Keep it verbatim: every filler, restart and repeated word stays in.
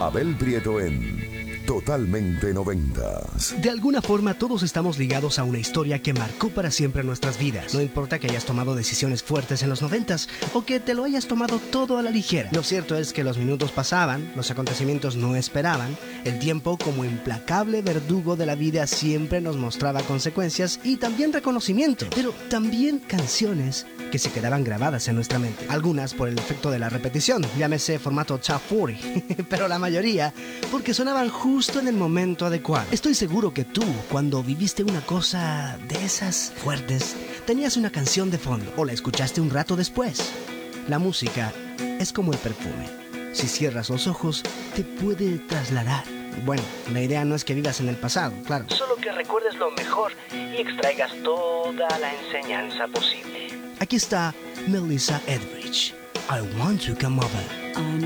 Abel Prieto en Totalmente Noventas. De alguna forma todos estamos ligados a una historia que marcó para siempre nuestras vidas. No importa que hayas tomado decisiones fuertes en los noventas o que te lo hayas tomado todo a la ligera. Lo cierto es que los minutos pasaban, los acontecimientos no esperaban, el tiempo como implacable verdugo de la vida siempre nos mostraba consecuencias y también reconocimiento, pero también canciones que se quedaban grabadas en nuestra mente. Algunas por el efecto de la repetición, llámese formato Top cuarenta, pero la mayoría porque sonaban justo en el momento adecuado. Estoy seguro que tú, cuando viviste una cosa de esas fuertes, tenías una canción de fondo o la escuchaste un rato después. La música es como el perfume. Si cierras los ojos, te puede trasladar. Bueno, la idea no es que vivas en el pasado, claro. Solo que recuerdes lo mejor y extraigas toda la enseñanza posible. Aquí está Melissa Etheridge. I want to come over. I'm